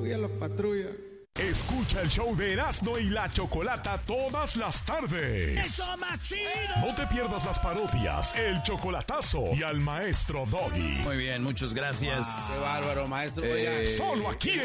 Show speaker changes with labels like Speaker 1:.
Speaker 1: Patrulla, los patrulla.
Speaker 2: Escucha el show de Erasmo y la Chocolata todas las tardes.
Speaker 3: ¡Eso, machino!
Speaker 2: No te pierdas las parodias, el chocolatazo y al maestro Doggy.
Speaker 4: Muy bien, muchas gracias.
Speaker 1: Qué bárbaro, maestro.
Speaker 2: Solo aquí